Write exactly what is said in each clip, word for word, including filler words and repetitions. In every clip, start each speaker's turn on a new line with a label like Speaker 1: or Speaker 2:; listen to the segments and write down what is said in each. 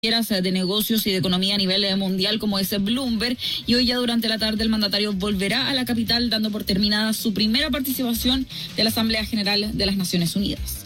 Speaker 1: de negocios y de economía a nivel mundial como es Bloomberg, y hoy ya durante la tarde el mandatario volverá a la capital dando por terminada su primera participación de la Asamblea General de las Naciones Unidas.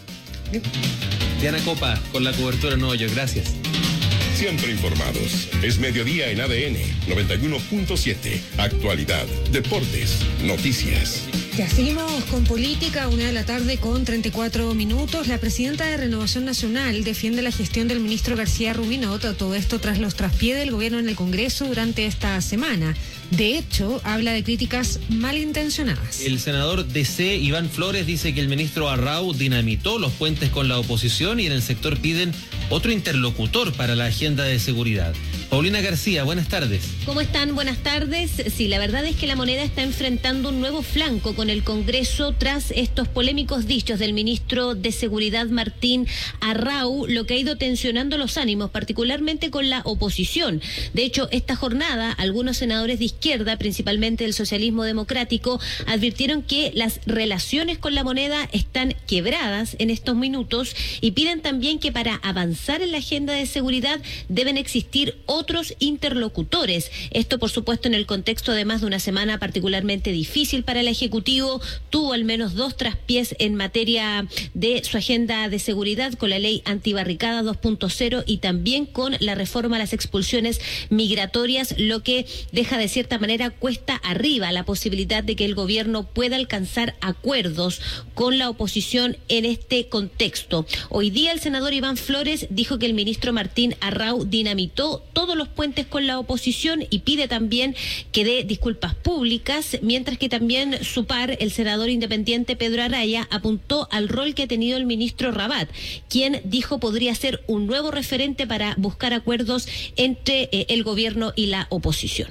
Speaker 2: Diana Copa con la cobertura en Nueva York, gracias.
Speaker 3: Siempre informados. Es mediodía en A D N noventa y uno punto siete. Actualidad, deportes, noticias.
Speaker 4: Ya seguimos con política, una de la tarde con treinta y cuatro minutos. La presidenta de Renovación Nacional defiende la gestión del ministro García Ruminot, todo esto tras los traspiés del gobierno en el Congreso durante esta semana. De hecho, habla de críticas malintencionadas.
Speaker 2: El senador D C, Iván Flores, dice que el ministro Arrau dinamitó los puentes con la oposición y en el sector piden otro interlocutor para la agenda de seguridad. Paulina García, buenas tardes.
Speaker 5: ¿Cómo están? Buenas tardes. Sí, la verdad es que la moneda está enfrentando un nuevo flanco con el Congreso tras estos polémicos dichos del ministro de Seguridad Martín Arrau, lo que ha ido tensionando los ánimos, particularmente con la oposición. De hecho, esta jornada, algunos senadores de izquierda, principalmente del socialismo democrático, advirtieron que las relaciones con la moneda están quebradas en estos minutos y piden también que para avanzar en la agenda de seguridad deben existir otros interlocutores. Esto, por supuesto, en el contexto además de una semana particularmente difícil para el Ejecutivo. Tuvo al menos dos traspiés en materia de su agenda de seguridad con la ley antibarricada dos punto cero y también con la reforma a las expulsiones migratorias, lo que deja de cierta manera cuesta arriba la posibilidad de que el gobierno pueda alcanzar acuerdos con la oposición en este contexto. Hoy día el senador Iván Flores dijo que el ministro Martín Arrau dinamitó todos los puentes con la oposición y pide también que dé disculpas públicas, mientras que también su par, el senador independiente Pedro Araya, apuntó al rol que ha tenido el ministro Rabat, quien dijo podría ser un nuevo referente para buscar acuerdos entre eh, el gobierno y la oposición.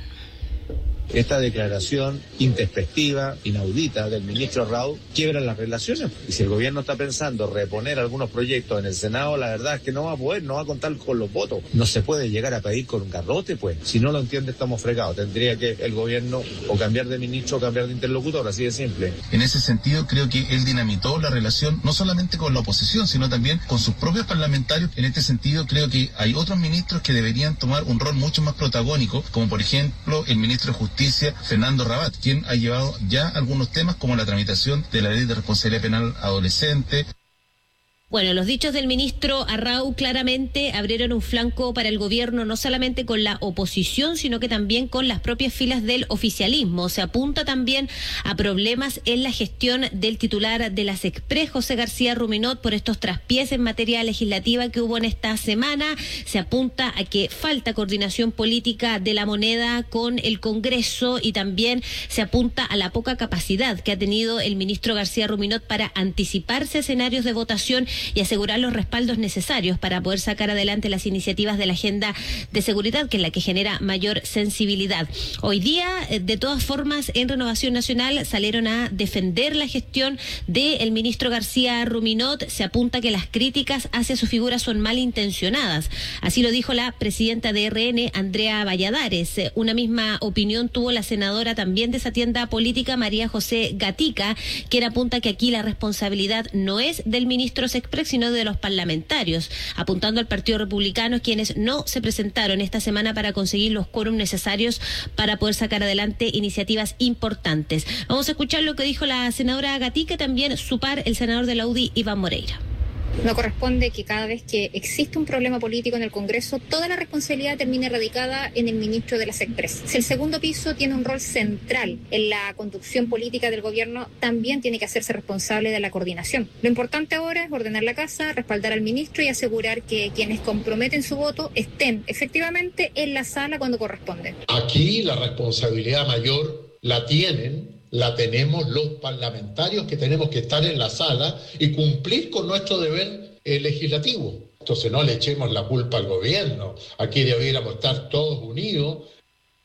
Speaker 6: Esta declaración intempestiva, inaudita del ministro Arrau quiebra las relaciones. Y si el gobierno está pensando reponer algunos proyectos en el Senado, la verdad es que no va a poder, no va a contar con los votos. No se puede llegar a pedir con un garrote, pues. Si no lo entiende, estamos fregados. Tendría que el gobierno o cambiar de ministro o cambiar de interlocutor, así de simple.
Speaker 7: En ese sentido, creo que él dinamitó la relación no solamente con la oposición, sino también con sus propios parlamentarios. En este sentido, creo que hay otros ministros que deberían tomar un rol mucho más protagónico, como por ejemplo el ministro de Justicia, Fernando Rabat, quien ha llevado ya algunos temas como la tramitación de la ley de responsabilidad penal adolescente.
Speaker 5: Bueno, los dichos del ministro Arrau claramente abrieron un flanco para el gobierno, no solamente con la oposición, sino que también con las propias filas del oficialismo. Se apunta también a problemas en la gestión del titular de las Express, José García Ruminot, por estos traspiés en materia legislativa que hubo en esta semana. Se apunta a que falta coordinación política de la moneda con el Congreso y también se apunta a la poca capacidad que ha tenido el ministro García Ruminot para anticiparse a escenarios de votación y asegurar los respaldos necesarios para poder sacar adelante las iniciativas de la agenda de seguridad, que es la que genera mayor sensibilidad. Hoy día, de todas formas, en Renovación Nacional salieron a defender la gestión del ministro García Ruminot. Se apunta que las críticas hacia su figura son malintencionadas. Así lo dijo la presidenta de R N, Andrea Valladares. Una misma opinión tuvo la senadora también de esa tienda política, María José Gatica, quien apunta que aquí la responsabilidad no es del ministro Sexpress, sino de los parlamentarios, apuntando al Partido Republicano, quienes no se presentaron esta semana para conseguir los quórum necesarios para poder sacar adelante iniciativas importantes. Vamos a escuchar lo que dijo la senadora Gatica, también su par, el senador de la U D I, Iván Moreira.
Speaker 8: No corresponde que cada vez que existe un problema político en el Congreso, toda la responsabilidad termine radicada en el ministro de las Express. Si el segundo piso tiene un rol central en la conducción política del gobierno, también tiene que hacerse responsable de la coordinación. Lo importante ahora es ordenar la casa, respaldar al ministro y asegurar que quienes comprometen su voto estén efectivamente en la sala cuando corresponde.
Speaker 9: Aquí la responsabilidad mayor la tienen la tenemos los parlamentarios, que tenemos que estar en la sala y cumplir con nuestro deber eh, legislativo. Entonces no le echemos la culpa al gobierno, aquí debiéramos estar todos unidos.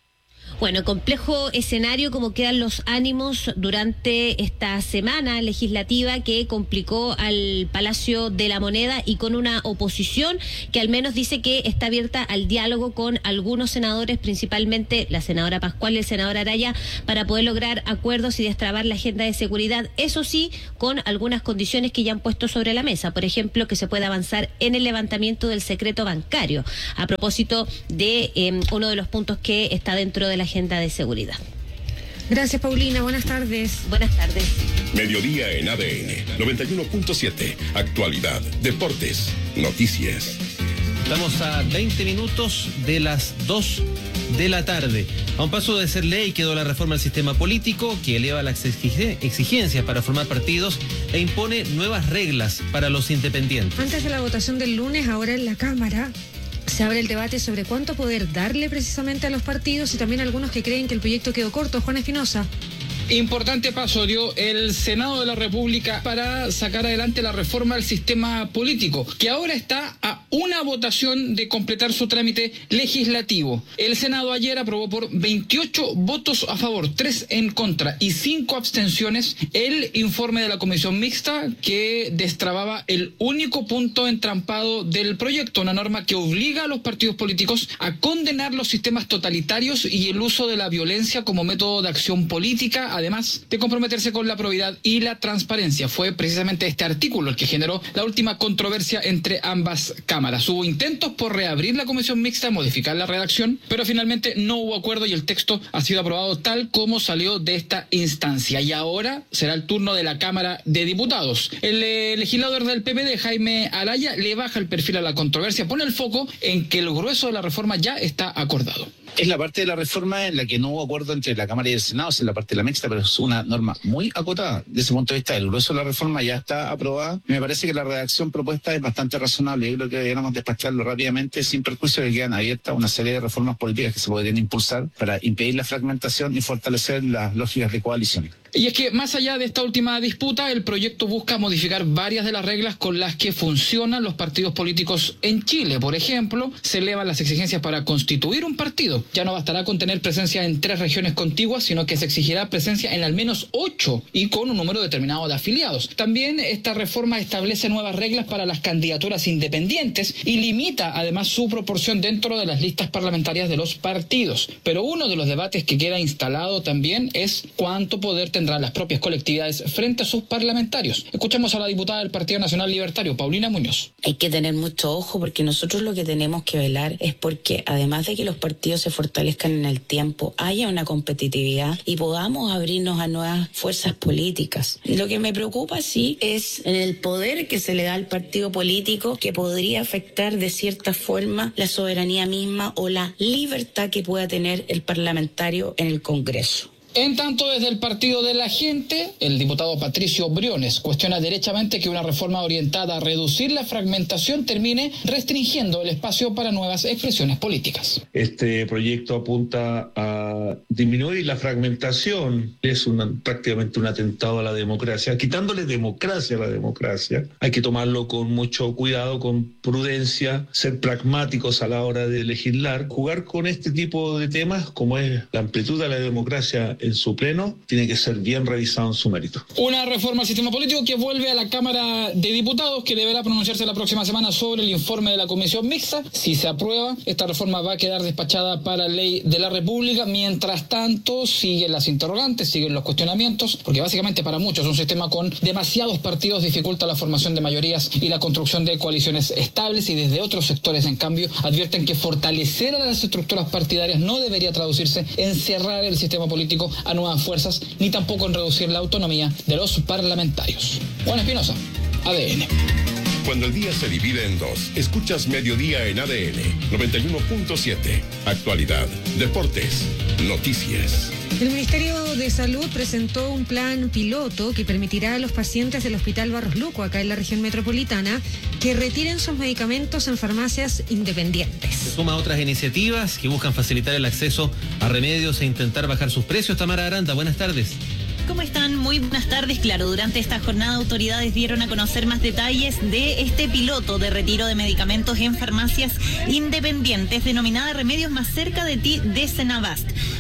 Speaker 5: Bueno, complejo escenario como quedan los ánimos durante esta semana legislativa que complicó al Palacio de la Moneda y con una oposición que al menos dice que está abierta al diálogo con algunos senadores, principalmente la senadora Pascual y el senador Araya, para poder lograr acuerdos y destrabar la agenda de seguridad, eso sí, con algunas condiciones que ya han puesto sobre la mesa, por ejemplo, que se pueda avanzar en el levantamiento del secreto bancario, a propósito de eh, uno de los puntos que está dentro de la agenda de seguridad.
Speaker 4: Gracias, Paulina. Buenas tardes.
Speaker 5: Buenas tardes.
Speaker 3: Mediodía en A D N noventa y uno punto siete. Actualidad, deportes, noticias.
Speaker 2: Estamos a veinte minutos de las dos de la tarde. A un paso de ser ley quedó la reforma al sistema político que eleva las exigencias para formar partidos e impone nuevas reglas para los independientes.
Speaker 4: Antes de la votación del lunes, ahora en la Cámara se abre el debate sobre cuánto poder darle precisamente a los partidos y también algunos que creen que el proyecto quedó corto. Juan Espinosa.
Speaker 10: Importante paso dio el Senado de la República para sacar adelante la reforma al sistema político, que ahora está a una votación de completar su trámite legislativo. El Senado ayer aprobó por veintiocho votos a favor, tres en contra y cinco abstenciones el informe de la Comisión Mixta que destrababa el único punto entrampado del proyecto, una norma que obliga a los partidos políticos a condenar los sistemas totalitarios y el uso de la violencia como método de acción política, además de comprometerse con la probidad y la transparencia. Fue precisamente este artículo el que generó la última controversia entre ambas cámaras. Hubo intentos por reabrir la comisión mixta, modificar la redacción, pero finalmente no hubo acuerdo y el texto ha sido aprobado tal como salió de esta instancia. Y ahora será el turno de la Cámara de Diputados. El eh, legislador del P P D, Jaime Araya, le baja el perfil a la controversia, pone el foco en que el grueso de la reforma ya está acordado.
Speaker 7: Es la parte de la reforma en la que no hubo acuerdo entre la Cámara y el Senado, es la parte de la mixta, pero es una norma muy acotada. Desde ese punto de vista, el grueso de la reforma ya está aprobada. Me parece que la redacción propuesta es bastante razonable. Yo creo que deberíamos despacharlo rápidamente, sin perjuicio de que quedan abiertas una serie de reformas políticas que se podrían impulsar para impedir la fragmentación y fortalecer las lógicas de coalición.
Speaker 10: Y es que más allá de esta última disputa, el proyecto busca modificar varias de las reglas con las que funcionan los partidos políticos en Chile. Por ejemplo, se elevan las exigencias para constituir un partido. Ya no bastará con tener presencia en tres regiones contiguas, sino que se exigirá presencia en al menos ocho y con un número determinado de afiliados. También esta reforma establece nuevas reglas para las candidaturas independientes y limita además su proporción dentro de las listas parlamentarias de los partidos. Pero uno de los debates que queda instalado también es cuánto poder tendrán las propias colectividades frente a sus parlamentarios. Escuchamos a la diputada del Partido Nacional Libertario, Paulina Muñoz.
Speaker 11: Hay que tener mucho ojo porque nosotros lo que tenemos que velar es porque además de que los partidos se fortalezcan en el tiempo, haya una competitividad y podamos abrirnos a nuevas fuerzas políticas. Lo que me preocupa sí es en el poder que se le da al partido político que podría afectar de cierta forma la soberanía misma o la libertad que pueda tener el parlamentario en el Congreso.
Speaker 10: En tanto, desde el Partido de la Gente, el diputado Patricio Briones cuestiona derechamente que una reforma orientada a reducir la fragmentación termine restringiendo el espacio para nuevas expresiones políticas.
Speaker 12: Este proyecto apunta a disminuir la fragmentación, es una, prácticamente un atentado a la democracia, quitándole democracia a la democracia. Hay que tomarlo con mucho cuidado, con prudencia, ser pragmáticos a la hora de legislar, jugar con este tipo de temas, como es la amplitud de la democracia en su pleno, tiene que ser bien revisado en su mérito.
Speaker 10: Una reforma al sistema político que vuelve a la Cámara de Diputados, que deberá pronunciarse la próxima semana sobre el informe de la Comisión Mixta. Si se aprueba, esta reforma va a quedar despachada para ley de la República. Mientras tanto, siguen las interrogantes, siguen los cuestionamientos, porque básicamente para muchos un sistema con demasiados partidos dificulta la formación de mayorías y la construcción de coaliciones estables, y desde otros sectores, en cambio, advierten que fortalecer a las estructuras partidarias no debería traducirse en cerrar el sistema político a nuevas fuerzas, ni tampoco en reducir la autonomía de los parlamentarios. Juan Espinosa, A D N.
Speaker 3: Cuando el día se divide en dos, escuchas Mediodía en A D N noventa y uno punto siete. Actualidad, deportes, noticias.
Speaker 4: El Ministerio de Salud presentó un plan piloto que permitirá a los pacientes del Hospital Barros Luco, acá en la región metropolitana, que retiren sus medicamentos en farmacias independientes.
Speaker 2: Se suma a otras iniciativas que buscan facilitar el acceso a remedios e intentar bajar sus precios. Tamara Aranda, buenas tardes.
Speaker 13: ¿Cómo están? Muy buenas tardes. Claro, durante esta jornada autoridades dieron a conocer más detalles de este piloto de retiro de medicamentos en farmacias independientes, denominada Remedios Más Cerca de Ti de Senabast.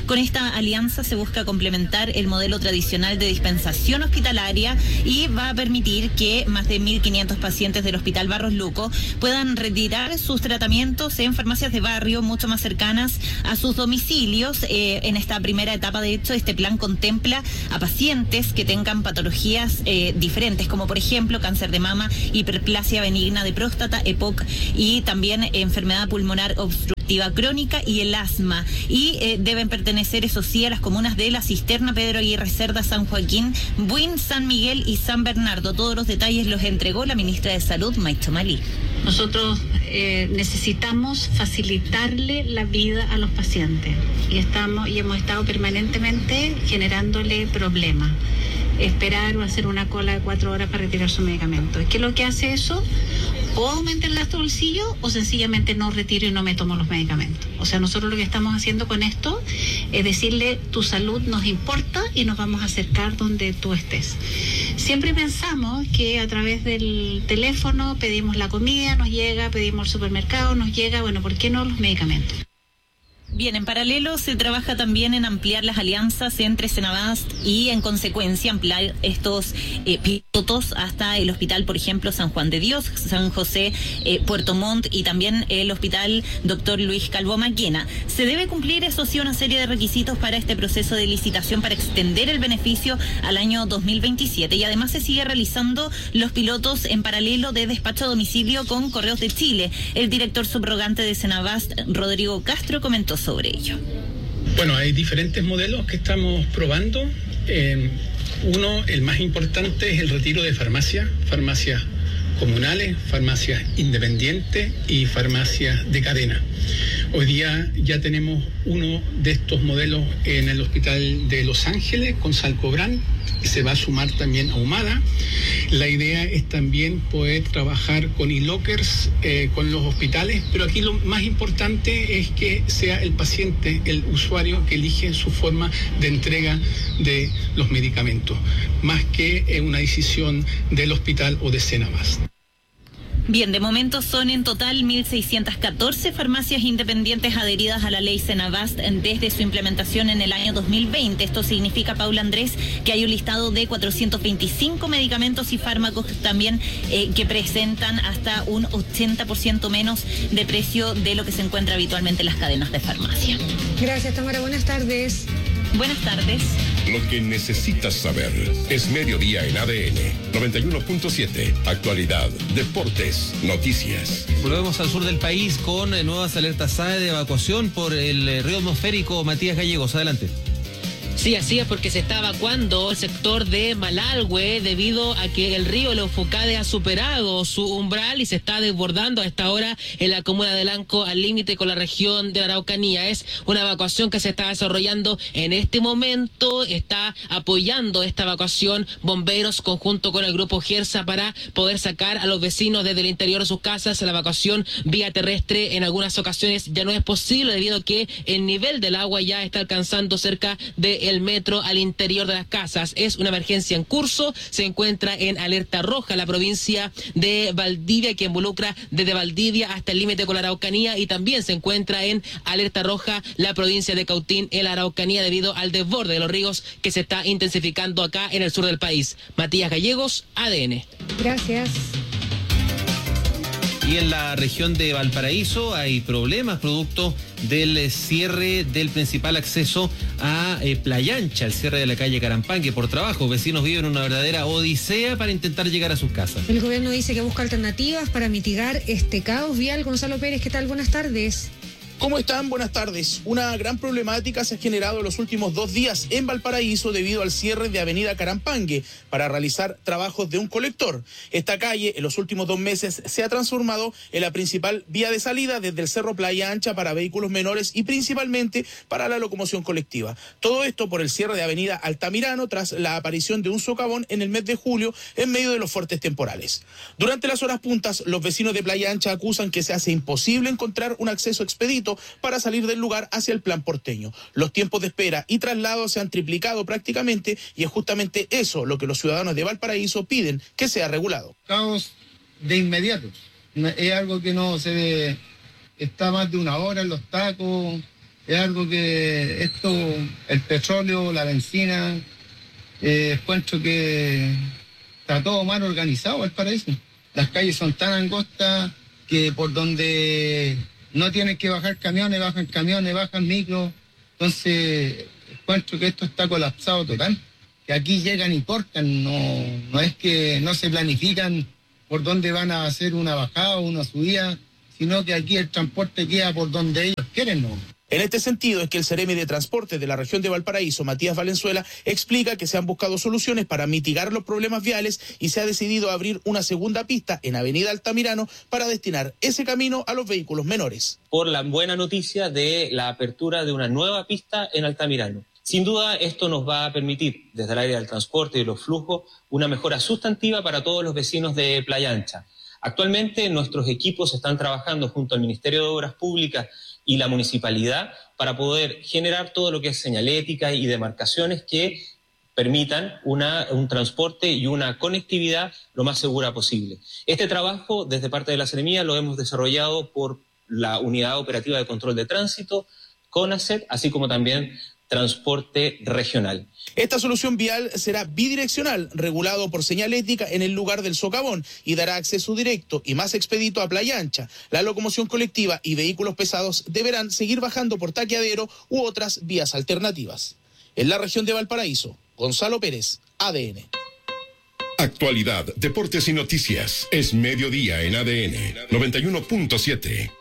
Speaker 13: Con esta alianza se busca complementar el modelo tradicional de dispensación hospitalaria y va a permitir que más de mil quinientos pacientes del Hospital Barros Luco puedan retirar sus tratamientos en farmacias de barrio mucho más cercanas a sus domicilios. Eh, en esta primera etapa, de hecho, este plan contempla a pacientes que tengan patologías eh, diferentes, como por ejemplo cáncer de mama, hiperplasia benigna de próstata, E P O C y también eh, enfermedad pulmonar obstructiva crónica y el asma. Y eh, deben pertenecer, eso sí, a las comunas de La Cisterna, Pedro Aguirre Cerda, San Joaquín, Buin, San Miguel y San Bernardo. Todos los detalles los entregó la ministra de Salud, Maicho Malí.
Speaker 14: Nosotros eh, necesitamos facilitarle la vida a los pacientes y estamos y hemos estado permanentemente generándole problemas. Esperar o hacer una cola de cuatro horas para retirar su medicamento. ¿Qué es lo que hace eso? O aumenta el gasto bolsillo o sencillamente no retiro y no me tomo los medicamentos. O sea, nosotros lo que estamos haciendo con esto es decirle, tu salud nos importa y nos vamos a acercar donde tú estés. Siempre pensamos que a través del teléfono pedimos la comida, nos llega, pedimos el supermercado, nos llega, bueno, ¿por qué no los medicamentos?
Speaker 13: Bien, en paralelo se trabaja también en ampliar las alianzas entre Senabast y, en consecuencia, ampliar estos eh, pilotos hasta el hospital, por ejemplo, San Juan de Dios, San José, eh, Puerto Montt y también el hospital Doctor Luis Calvo Maquena. Se debe cumplir, eso sí, una serie de requisitos para este proceso de licitación para extender el beneficio al año dos mil veintisiete y además se sigue realizando los pilotos en paralelo de despacho a domicilio con Correos de Chile. El director subrogante de Senabast, Rodrigo Castro, comentó sobre ello.
Speaker 15: Bueno, hay diferentes modelos que estamos probando. Eh, uno, el más importante, es el retiro de farmacias, farmacias comunales, farmacias independientes y farmacias de cadena. Hoy día ya tenemos uno de estos modelos en el Hospital de Los Ángeles con Salcobrán, y se va a sumar también a Humada. La idea es también poder trabajar con e-lockers, eh, con los hospitales, pero aquí lo más importante es que sea el paciente, el usuario, que elige su forma de entrega de los medicamentos, más que eh, una decisión del hospital o de Senabast.
Speaker 13: Bien, de momento son en total mil seiscientas catorce farmacias independientes adheridas a la ley Senabast desde su implementación en el año dos mil veinte. Esto significa, Paula Andrés, que hay un listado de cuatrocientos veinticinco medicamentos y fármacos también eh, que presentan hasta un ochenta por ciento menos de precio de lo que se encuentra habitualmente en las cadenas de farmacia.
Speaker 4: Gracias, Tamara. Buenas tardes.
Speaker 13: Buenas tardes.
Speaker 3: Lo que necesitas saber es Mediodía en A D N noventa y uno punto siete. Actualidad, deportes, noticias.
Speaker 2: Volvemos al sur del país con eh, nuevas alertas S A E de evacuación por el eh, río atmosférico. Matías Gallegos, adelante.
Speaker 16: Sí, así es, porque se está evacuando el sector de Malalhue debido a que el río Leufucade ha superado su umbral y se está desbordando a esta hora en la comuna de Lanco, al límite con la región de la Araucanía. Es una evacuación que se está desarrollando en este momento. Está apoyando esta evacuación bomberos conjunto con el grupo Gersa para poder sacar a los vecinos desde el interior de sus casas. La evacuación vía terrestre en algunas ocasiones ya no es posible debido a que el nivel del agua ya está alcanzando cerca de el metro al interior de las casas. Es una emergencia en curso, se encuentra en alerta roja la provincia de Valdivia, que involucra desde Valdivia hasta el límite con la Araucanía, y también se encuentra en alerta roja la provincia de Cautín en la Araucanía debido al desborde de los ríos que se está intensificando acá en el sur del país. Matías Gallegos, A D N.
Speaker 4: Gracias.
Speaker 2: Y en la región de Valparaíso hay problemas producto del cierre del principal acceso a eh, Playa Ancha, el cierre de la calle Carampangue por trabajo. Vecinos viven una verdadera odisea para intentar llegar a sus casas.
Speaker 4: El gobierno dice que busca alternativas para mitigar este caos vial. Gonzalo Pérez, ¿qué tal? Buenas tardes.
Speaker 17: ¿Cómo están? Buenas tardes. Una gran problemática se ha generado en los últimos dos días en Valparaíso debido al cierre de Avenida Carampangue para realizar trabajos de un colector. Esta calle en los últimos dos meses se ha transformado en la principal vía de salida desde el Cerro Playa Ancha para vehículos menores y principalmente para la locomoción colectiva. Todo esto por el cierre de Avenida Altamirano tras la aparición de un socavón en el mes de julio en medio de los fuertes temporales. Durante las horas puntas, los vecinos de Playa Ancha acusan que se hace imposible encontrar un acceso expedito para salir del lugar hacia el plan porteño. Los tiempos de espera y traslado se han triplicado prácticamente y es justamente eso lo que los ciudadanos de Valparaíso piden que sea regulado.
Speaker 18: Caos de inmediato. Es algo que no se ve, está más de una hora en los tacos, Es algo que esto, el petróleo, la benzina, eh, encuentro que está todo mal organizado Valparaíso. Las calles son tan angostas que por donde no tienen que bajar camiones, bajan camiones, bajan micros. Entonces, encuentro que esto está colapsado total. Que aquí llegan y cortan, no, no es que no se planifican por dónde van a hacer una bajada o una subida, sino que aquí el transporte queda por donde ellos quieren, ¿no?
Speaker 17: En este sentido es que el Seremi de Transporte de la región de Valparaíso, Matías Valenzuela, explica que se han buscado soluciones para mitigar los problemas viales y se ha decidido abrir una segunda pista en Avenida Altamirano para destinar ese camino a los vehículos menores.
Speaker 19: Por la buena noticia de la apertura de una nueva pista en Altamirano. Sin duda, esto nos va a permitir, desde el área del transporte y los flujos, una mejora sustantiva para todos los vecinos de Playa Ancha. Actualmente, nuestros equipos están trabajando junto al Ministerio de Obras Públicas y la municipalidad para poder generar todo lo que es señalética y demarcaciones que permitan una, un transporte y una conectividad lo más segura posible. Este trabajo, desde parte de la Seremía, lo hemos desarrollado por la Unidad Operativa de Control de Tránsito, CONACET, así como también transporte regional.
Speaker 17: Esta solución vial será bidireccional, regulado por señalética en el lugar del socavón y dará acceso directo y más expedito a Playa Ancha. La locomoción colectiva y vehículos pesados deberán seguir bajando por Taqueadero u otras vías alternativas. En la región de Valparaíso, Gonzalo Pérez, A D N.
Speaker 3: Actualidad, deportes y noticias. Es mediodía en A D N noventa y uno punto siete.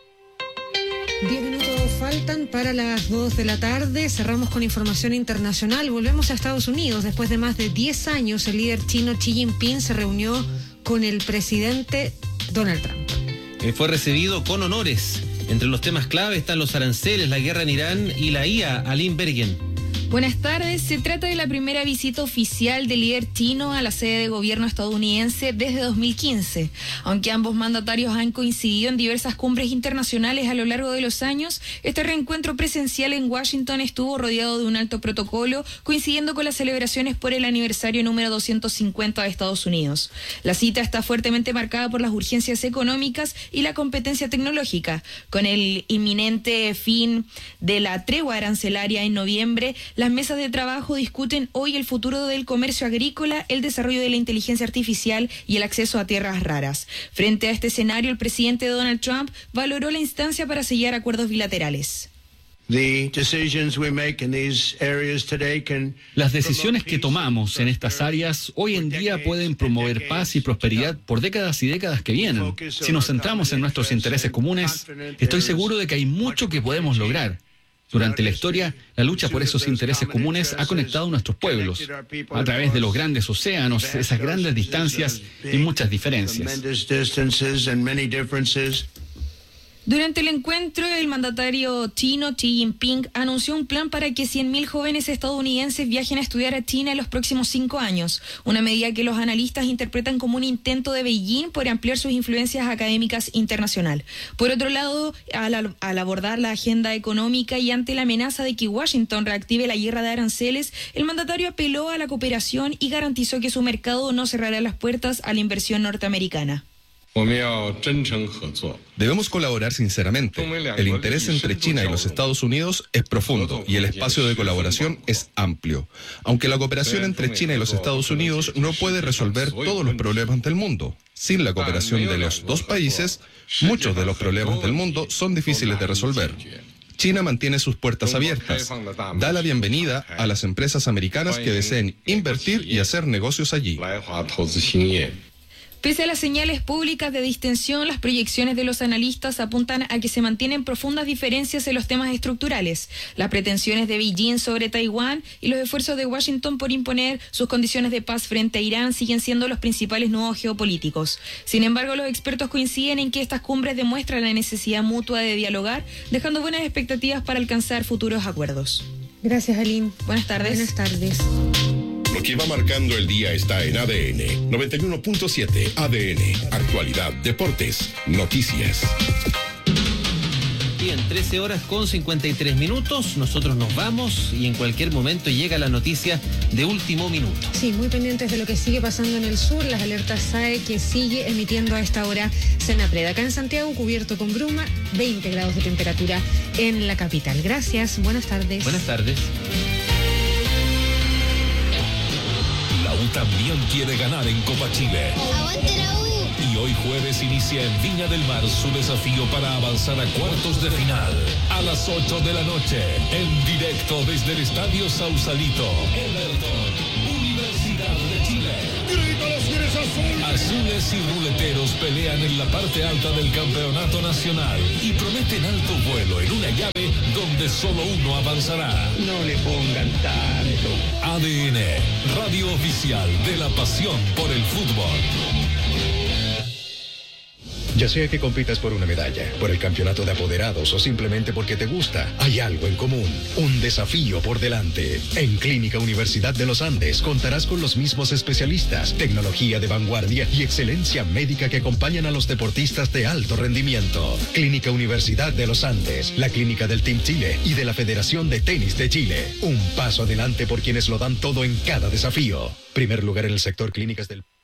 Speaker 4: Diez minutos faltan para las dos de la tarde. Cerramos con información internacional. Volvemos a Estados Unidos. Después de más de diez años, el líder chino Xi Jinping se reunió con el presidente Donald Trump.
Speaker 2: Eh, fue recibido con honores. Entre los temas clave están los aranceles, la guerra en Irán y la I A. Aline Bergen.
Speaker 1: Buenas tardes. Se trata de la primera visita oficial del líder chino a la sede de gobierno estadounidense desde dos mil quince. Aunque ambos mandatarios han coincidido en diversas cumbres internacionales a lo largo de los años, este reencuentro presencial en Washington estuvo rodeado de un alto protocolo, coincidiendo con las celebraciones por el aniversario número doscientos cincuenta de Estados Unidos. La cita está fuertemente marcada por las urgencias económicas y la competencia tecnológica. Con el inminente fin de la tregua arancelaria en noviembre, las mesas de trabajo discuten hoy el futuro del comercio agrícola, el desarrollo de la inteligencia artificial y el acceso a tierras raras. Frente a este escenario, el presidente Donald Trump valoró la instancia para sellar acuerdos bilaterales.
Speaker 20: Las decisiones que tomamos en estas áreas hoy en día pueden promover paz y prosperidad por décadas y décadas que vienen. Si nos centramos en nuestros intereses comunes, estoy seguro de que hay mucho que podemos lograr. Durante la historia, la lucha por esos intereses comunes ha conectado a nuestros pueblos, a través de los grandes océanos, esas grandes distancias y muchas diferencias.
Speaker 1: Durante el encuentro, el mandatario chino Xi Jinping anunció un plan para que cien mil jóvenes estadounidenses viajen a estudiar a China en los próximos cinco años, una medida que los analistas interpretan como un intento de Beijing por ampliar sus influencias académicas internacional. Por otro lado, al, al abordar la agenda económica y ante la amenaza de que Washington reactive la guerra de aranceles, el mandatario apeló a la cooperación y garantizó que su mercado no cerrará las puertas a la inversión norteamericana.
Speaker 21: Debemos colaborar sinceramente. El interés entre China y los Estados Unidos es profundo y el espacio de colaboración es amplio. Aunque la cooperación entre China y los Estados Unidos no puede resolver todos los problemas del mundo. Sin la cooperación de los dos países, muchos de los problemas del mundo son difíciles de resolver. China mantiene sus puertas abiertas. Da la bienvenida a las empresas americanas que deseen invertir y hacer negocios allí.
Speaker 1: Pese a las señales públicas de distensión, las proyecciones de los analistas apuntan a que se mantienen profundas diferencias en los temas estructurales. Las pretensiones de Beijing sobre Taiwán y los esfuerzos de Washington por imponer sus condiciones de paz frente a Irán siguen siendo los principales nudos geopolíticos. Sin embargo, los expertos coinciden en que estas cumbres demuestran la necesidad mutua de dialogar, dejando buenas expectativas para alcanzar futuros acuerdos.
Speaker 4: Gracias, Aline.
Speaker 1: Buenas tardes.
Speaker 4: Buenas tardes.
Speaker 3: Lo que va marcando el día está en A D N noventa y uno punto siete. A D N, actualidad, deportes, noticias.
Speaker 2: Bien, trece horas con cincuenta y tres minutos. Nosotros nos vamos y en cualquier momento llega la noticia de último minuto.
Speaker 4: Sí, muy pendientes de lo que sigue pasando en el sur, las alertas S A E que sigue emitiendo a esta hora Senapred. Acá en Santiago, cubierto con bruma, veinte grados de temperatura en la capital. Gracias, buenas tardes.
Speaker 2: Buenas tardes.
Speaker 6: La U también quiere ganar en Copa Chile.
Speaker 22: ¡Aguante la U!
Speaker 6: Y hoy jueves inicia en Viña del Mar su desafío para avanzar a cuartos de final. A las ocho de la noche, en directo desde el Estadio Sausalito. Everton, Universidad de Chile. Azules y ruleteros pelean en la parte alta del campeonato nacional y prometen alto vuelo en una llave donde solo uno avanzará.
Speaker 18: No le pongan tanto.
Speaker 6: A D N, radio oficial de la pasión por el fútbol.
Speaker 23: Ya sea que compitas por una medalla, por el campeonato de apoderados o simplemente porque te gusta, hay algo en común, un desafío por delante. En Clínica Universidad de los Andes contarás con los mismos especialistas, tecnología de vanguardia y excelencia médica que acompañan a los deportistas de alto rendimiento. Clínica Universidad de los Andes, la clínica del Team Chile y de la Federación de Tenis de Chile. Un paso adelante por quienes lo dan todo en cada desafío. Primer lugar en el sector clínicas del...